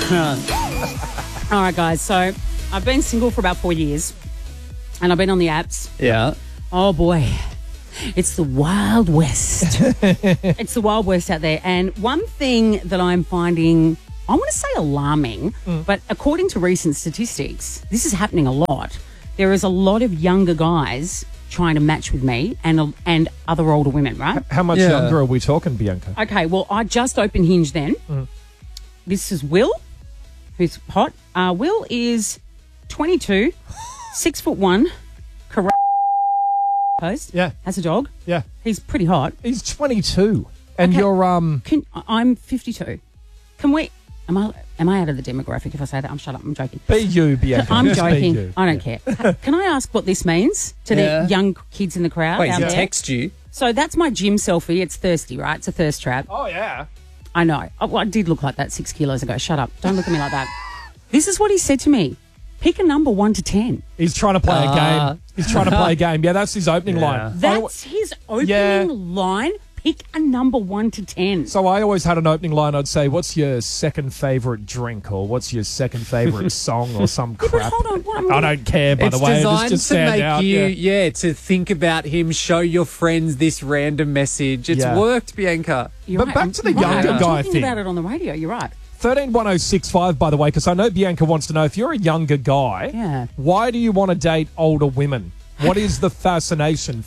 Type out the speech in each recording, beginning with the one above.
All right, guys. So I've been single for about 4 years, and I've been on the apps. Yeah. Oh, boy. It's the Wild West. It's the Wild West out there. And one thing that I'm finding, I want to say alarming, but according to recent statistics, this is happening a lot. There is a lot of younger guys trying to match with me and other older women, right? How much younger are we talking, Bianca? Okay, well, I just opened Hinge then. This is Will, who's hot. Will is 22, 6'1", correct post. Yeah. Has a dog. Yeah. He's pretty hot. He's 22. And Okay. you're... I'm 52. Can we... Am I out of the demographic if I say that? I'm shut up. I'm joking. Be you, Bianca. I'm Just be joking. you. I don't care. Can I ask what this means to the young kids in the crowd Wait, out he there? text you? So that's my gym selfie. It's thirsty, right? It's a thirst trap. Oh, yeah. I know. Well, I did look like that 6 kilos ago. Shut up. Don't look at me like that. This is what he said to me. Pick a number 1 to 10. He's trying to play a game. He's trying to play a game. Yeah, that's his opening line. That's his opening line. Pick a number 1 to 10. So I always had an opening line. I'd say, what's your second favourite drink, or what's your second favourite song, or some crap. But hold on. What I don't care, by the way. It's designed Just to stand make out. you, to think about him, show your friends this random message. It's worked, Bianca. You're But back to the Right. younger I'm guy talking thing. about it on the radio. You're right. 131065, by the way, because I know Bianca wants to know, if you're a younger guy, why do you want to date older women? What is the fascination?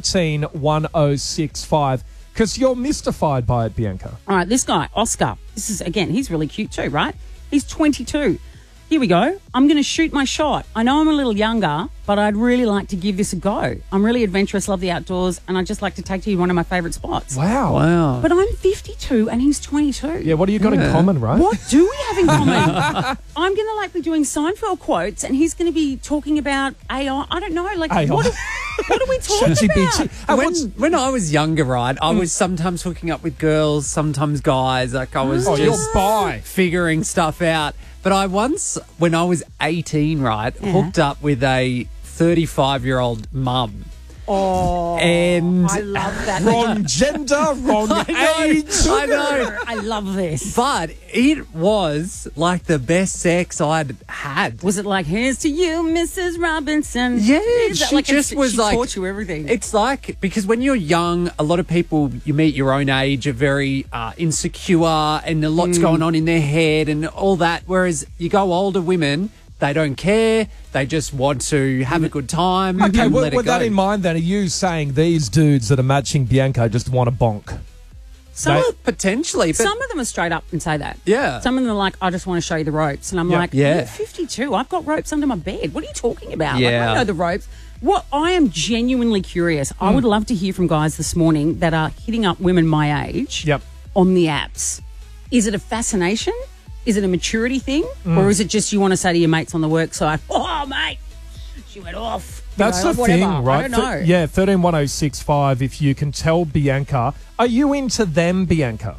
131065. Because you're mystified by it, Bianca. All right, this guy, Oscar. This is, again, he's really cute too, right? He's 22. Here we go. I'm going to shoot my shot. I know I'm a little younger, but I'd really like to give this a go. I'm really adventurous, love the outdoors, and I'd just like to take you to one of my favourite spots. Wow. But I'm 52 and he's 22. Yeah, what do you got in common, right? What do we have in common? I'm going to be doing Seinfeld quotes, and he's going to be talking about AI. I don't know. AI. What are we talking about? When I was younger, right, I was sometimes hooking up with girls, sometimes guys. Like I was just figuring stuff out. But I once, when I was 18, right, hooked up with a 35-year-old mum. Oh, and I love that. Wrong gender, wrong age. I know. I love this. But it was like the best sex I'd had. Was it like, here's to you, Mrs. Robinson? Yeah, Is that she like just was she like... taught you everything. It's like, because when you're young, a lot of people you meet your own age are very insecure and a lot's going on in their head and all that. Whereas you go older women... They don't care. They just want to have a good time. Okay, and let it with go. that in mind, then, are you saying these dudes that are matching Bianca just want to bonk? Potentially. But some of them are straight up and say that. Yeah. Some of them are like, I just want to show you the ropes. And I'm like, Yeah. I'm 52. I've got ropes under my bed. What are you talking about? Yeah. I know the ropes. What I am genuinely curious. I would love to hear from guys this morning that are hitting up women my age on the apps. Is it a fascination? Is it a maturity thing? Or is it just you want to say to your mates on the work side, oh, mate, she went off. That's the whatever. thing, right? I don't know. 131065, if you can tell Bianca. Are you into them, Bianca?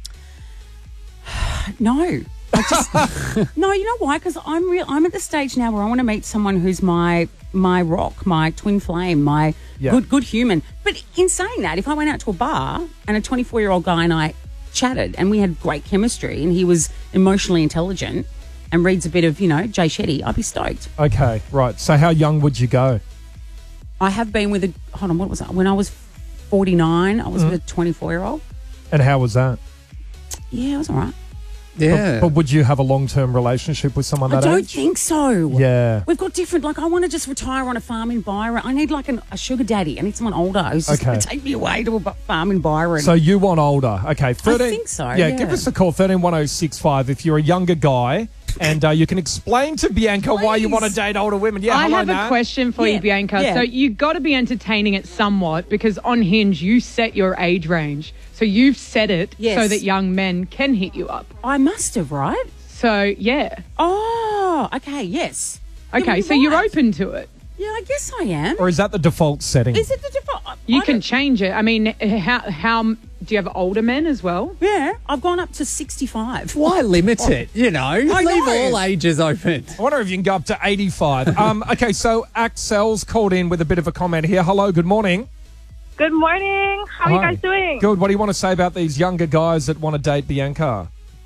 No. No, you know why? Because I'm at the stage now where I want to meet someone who's my rock, my twin flame, my good human. But in saying that, if I went out to a bar and a 24-year-old guy and I chatted and we had great chemistry and he was emotionally intelligent and reads a bit of, Jay Shetty, I'd be stoked. Okay, right. So how young would you go? I have been with what was that? When I was 49, I was with a 24-year-old. And how was that? Yeah, it was all right. Yeah. But would you have a long-term relationship with someone that I don't age? think so. Yeah. We've got different, I want to just retire on a farm in Byron. I need a sugar daddy. I need someone older who's just going to take me away to a farm in Byron. So you want older. Okay. 13, I think so, Yeah, give us a call, 131065, if you're a younger guy and you can explain to Bianca why you want to date older women. Yeah, I hello, have Nat. a question for you, Bianca. So you got to be entertaining it somewhat because on Hinge you set your age range. So you've set it so that young men can hit you up. I must have, right? So, yeah. Oh, okay, yes. Okay, so you're open to it. Yeah, I guess I am. Or is that the default setting? Is it the default? You can change it. I mean, how do you have older men as well? Yeah, I've gone up to 65. Why limit it? Leave know. all ages open. I wonder if you can go up to 85. Okay, so Axel's called in with a bit of a comment here. Hello, good morning. Good morning. How are you guys doing? Good. What do you want to say about these younger guys that want to date Bianca?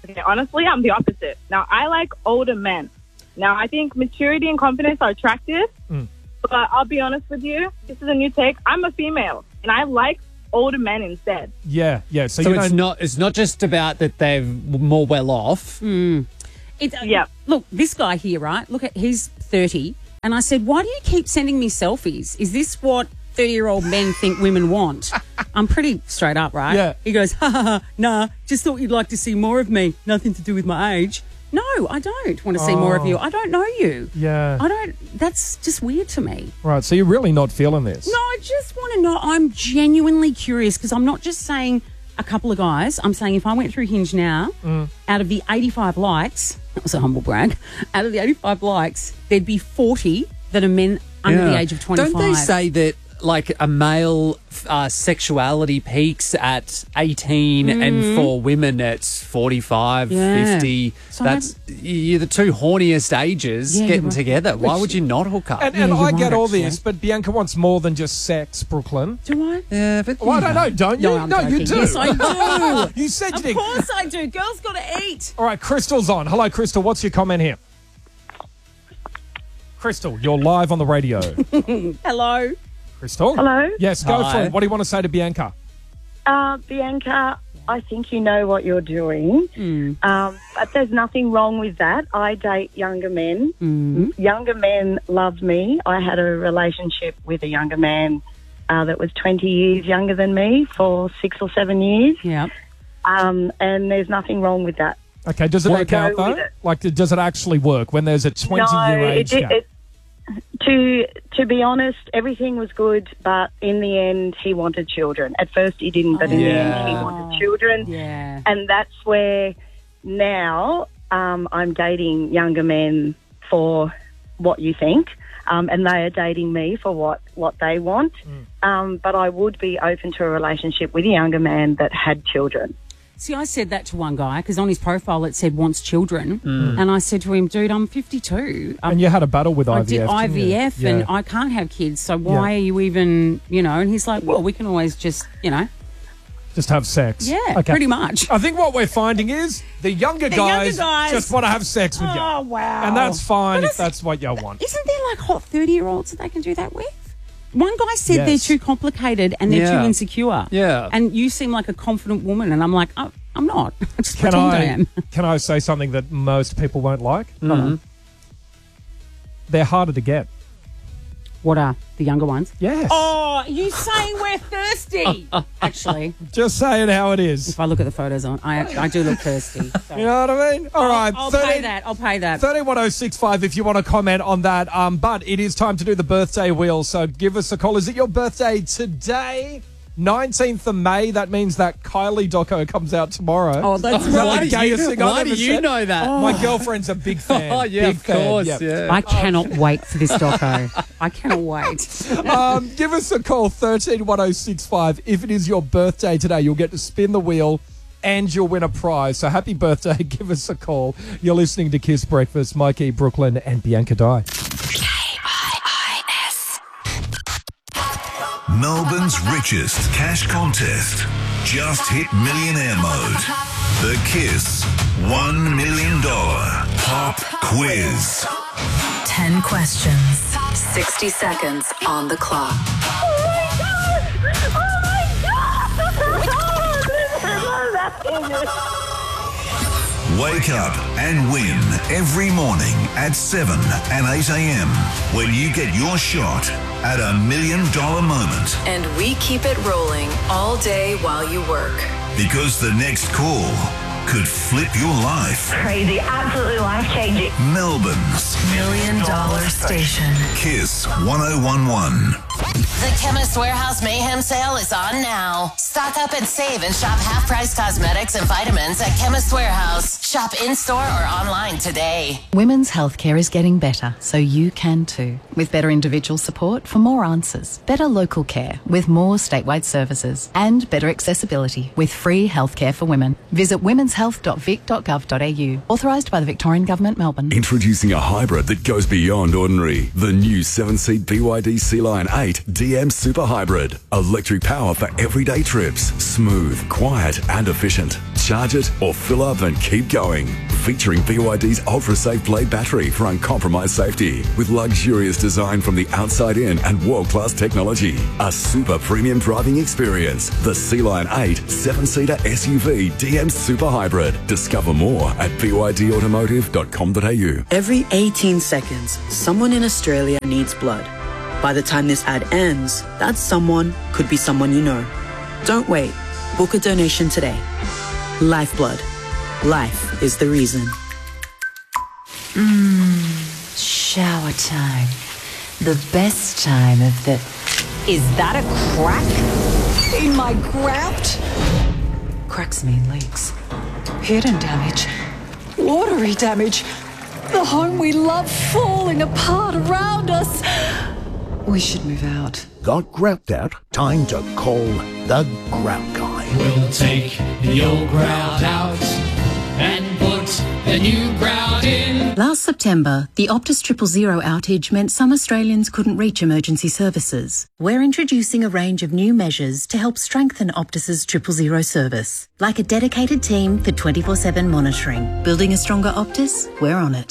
Okay, honestly, I'm the opposite. Now, I like older men. Now, I think maturity and confidence are attractive, but I'll be honest with you. This is a new take. I'm a female, and I like older men instead. Yeah. So it's not just about that they're more well off. Look, this guy here, right? Look, he's 30, and I said, why do you keep sending me selfies? Is this what 30-year-old men think women want? I'm pretty straight up, right? Yeah. He goes, nah, just thought you'd like to see more of me. Nothing to do with my age. No, I don't want to see more of you. I don't know you. Yeah. That's just weird to me. Right, so you're really not feeling this? No, I just want to know. I'm genuinely curious because I'm not just saying a couple of guys. I'm saying if I went through Hinge now, out of the 85 likes, that was a humble brag, out of the 85 likes, there'd be 40 that are men under the age of 25. Don't they say that like a male sexuality peaks at 18 and for women it's 45, 50. So you're the two horniest ages getting together. Why would you not hook up? And I get all this, but Bianca wants more than just sex, Brooklyn. Do I? Yeah, but I don't know, don't you? No, you do. Yes, I do. You said you did. Of course I do. Girls got to eat. All right, Crystal's on. Hello, Crystal. What's your comment here? Crystal, you're live on the radio. Hello. Crystal? Hello? Yes, go for it. What do you want to say to Bianca? Bianca, I think you know what you're doing. But there's nothing wrong with that. I date younger men. Younger men love me. I had a relationship with a younger man that was 20 years younger than me for 6 or 7 years. Yeah. And there's nothing wrong with that. Okay, does it work out, though? Like, does it actually work when there's a 20-year age gap? To be honest, everything was good, but in the end, he wanted children. At first, he didn't, but in the end, he wanted children. Yeah. And that's where now I'm dating younger men for what you think, and they are dating me for what they want. But I would be open to a relationship with a younger man that had children. See, I said that to one guy because on his profile it said wants children. And I said to him, dude, I'm 52. And you had a battle with IVF. I did IVF and I can't have kids. So why are you even, And he's like, well, we can always just, Just have sex. Yeah, pretty much. I think what we're finding is the younger guys just want to have sex with you. Oh, wow. And that's fine if that's what you want. Isn't there like hot 30-year-olds that they can do that with? One guy said they're too complicated and they're too insecure. Yeah. And you seem like a confident woman. And I'm like, oh, I'm not. I just pretend I am. Can I say something that most people won't like? They're harder to get. What are the younger ones? Yes. Oh, you saying we're thirsty? Actually, just saying how it is. If I look at the photos I do look thirsty. So. You know what I mean? All right, I'll pay that. 131065 if you want to comment on that. But it is time to do the birthday wheel. So give us a call. Is it your birthday today? 19th of May. That means that Kylie doco comes out tomorrow. Oh, that's why do you know that? Oh. My girlfriend's a big fan. Oh, yeah, big of course. Fan. Yeah. I cannot wait for this doco. I cannot wait. Give us a call, 131065. If it is your birthday today, you'll get to spin the wheel and you'll win a prize. So happy birthday. Give us a call. You're listening to Kiss Breakfast. Mikey, Brooklyn and Bianca Dye. Melbourne's richest cash contest. Just hit millionaire mode. The Kiss $1 million pop quiz. 10 questions, 60 seconds on the clock. Wake up and win every morning at 7 and 8 a.m. when you get your shot at $1 million moment. And we keep it rolling all day while you work. Because the next call could flip your life. Crazy, absolutely life-changing. Melbourne's $1 million station. Kiss 1011. The Chemist Warehouse Mayhem Sale is on now. Stock up and save and shop half-price cosmetics and vitamins at Chemist Warehouse. Shop in-store or online today. Women's healthcare is getting better, so you can too. With better individual support for more answers, better local care with more statewide services, and better accessibility with free healthcare for women. Visit womenshealth.vic.gov.au. Authorised by the Victorian Government, Melbourne. Introducing a hybrid that goes beyond ordinary. The new 7-seat BYD Sea Lion 8 8 DM Super Hybrid. Electric power for everyday trips. Smooth, quiet and efficient. Charge it or fill up and keep going. Featuring BYD's ultra-safe Blade battery for uncompromised safety. With luxurious design from the outside in and world-class technology. A super premium driving experience. The Sea-Line 8 7-seater SUV DM Super Hybrid. Discover more at bydautomotive.com.au. Every 18 seconds, someone in Australia needs blood. By the time this ad ends, that someone could be someone you know. Don't wait. Book a donation today. Lifeblood. Life is the reason. Shower time. The best time of the... Is that a crack in my grout? Cracks mean leaks. Hidden damage. Watery damage. The home we love falling apart around us. We should move out. Got grout out? Time to call the Grout Guy. We'll take the old grout out and put the new grout in. Last September, the Optus 000 outage meant some Australians couldn't reach emergency services. We're introducing a range of new measures to help strengthen Optus's 000 service, like a dedicated team for 24/7 monitoring. Building a stronger Optus? We're on it.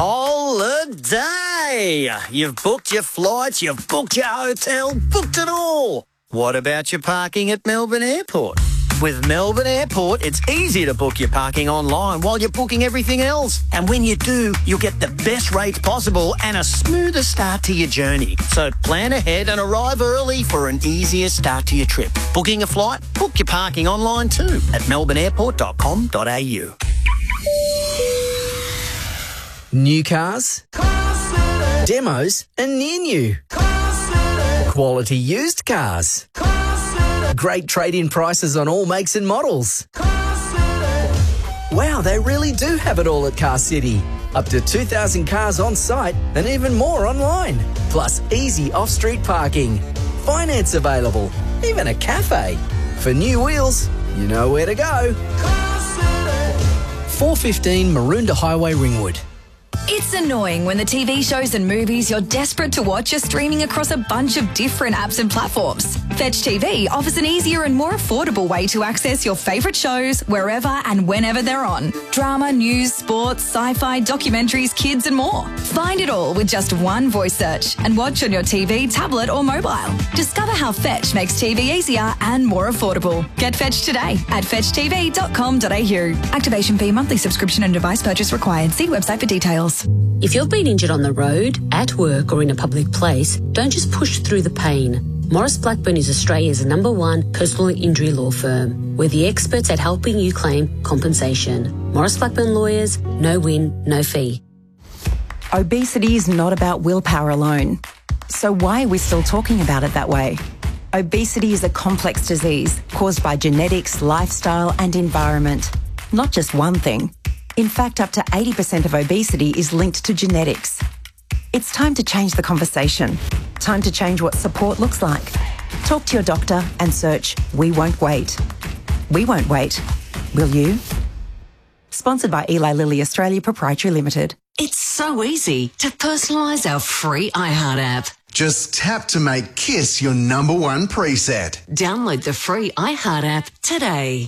Holiday! You've booked your flights, you've booked your hotel, booked it all. What about your parking at Melbourne Airport? With Melbourne Airport, it's easy to book your parking online while you're booking everything else. And when you do, you'll get the best rates possible and a smoother start to your journey. So plan ahead and arrive early for an easier start to your trip. Booking a flight? Book your parking online too at melbourneairport.com.au. New cars, demos and near new, quality used cars, great trade-in prices on all makes and models. Wow, they really do have it all at Car City. Up to 2,000 cars on site and even more online. Plus easy off-street parking, finance available, even a cafe. For new wheels, you know where to go. 415 Maroondah Highway, Ringwood. It's annoying when the TV shows and movies you're desperate to watch are streaming across a bunch of different apps and platforms. Fetch TV offers an easier and more affordable way to access your favourite shows wherever and whenever they're on. Drama, news, sports, sci-fi, documentaries, kids and more. Find it all with just one voice search and watch on your TV, tablet or mobile. Discover how Fetch makes TV easier and more affordable. Get Fetch today at fetchtv.com.au. Activation fee, monthly subscription and device purchase required. See website for details. If you've been injured on the road, at work or in a public place, don't just push through the pain. Maurice Blackburn is Australia's #1 personal injury law firm. We're the experts at helping you claim compensation. Maurice Blackburn Lawyers, no win, no fee. Obesity is not about willpower alone. So why are we still talking about it that way? Obesity is a complex disease caused by genetics, lifestyle and environment. Not just one thing. In fact, up to 80% of obesity is linked to genetics. It's time to change the conversation. Time to change what support looks like. Talk to your doctor and search We Won't Wait. We won't wait. Will you? Sponsored by Eli Lilly Australia Proprietary Limited. It's so easy to personalise our free iHeart app. Just tap to make KISS your #1 preset. Download the free iHeart app today.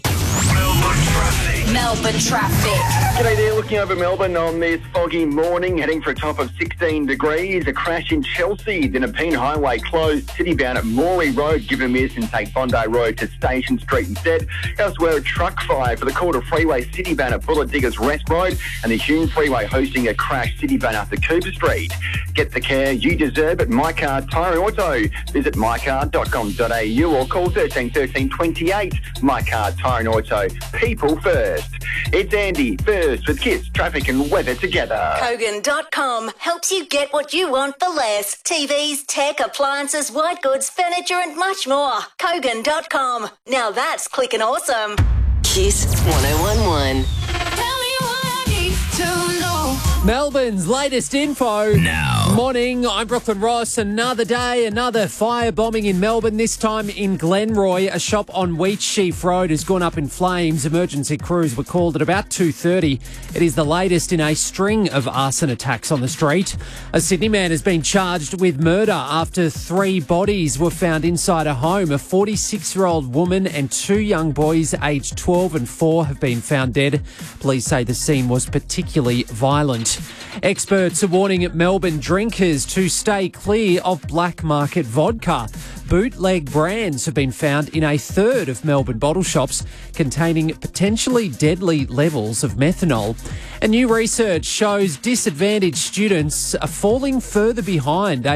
Melbourne traffic. G'day there, looking over Melbourne on this foggy morning, heading for a top of 16 degrees. A crash in Chelsea, the Nepean Highway closed, city-bound at Morley Road, give a miss and take Bondi Road to Station Street instead. Elsewhere, a truck fire for the Calder Freeway, city-bound at Bullet Diggers Rest Road, and the Hume Freeway hosting a crash, city-bound after Cooper Street. Get the care you deserve at MyCar Tyre and Auto. Visit mycar.com.au or call 13 13 28. MyCar Tyre and Auto. People first. It's Andy, first with KISS, traffic and weather together. Kogan.com helps you get what you want for less. TVs, tech, appliances, white goods, furniture and much more. Kogan.com. Now that's clicking awesome. KISS 1011. Melbourne Melbourne's latest info. Now. Morning, I'm Brooklyn Ross. Another day, another firebombing in Melbourne, this time in Glenroy. A shop on Wheatsheaf Road has gone up in flames. Emergency crews were called at about 2:30. It is the latest in a string of arson attacks on the street. A Sydney man has been charged with murder after 3 bodies were found inside a home. A 46-year-old woman and 2 young boys aged 12 and 4 have been found dead. Police say the scene was particularly violent. Experts are warning Melbourne drinkers to stay clear of black market vodka. Bootleg brands have been found in a third of Melbourne bottle shops containing potentially deadly levels of methanol. And new research shows disadvantaged students are falling further behind.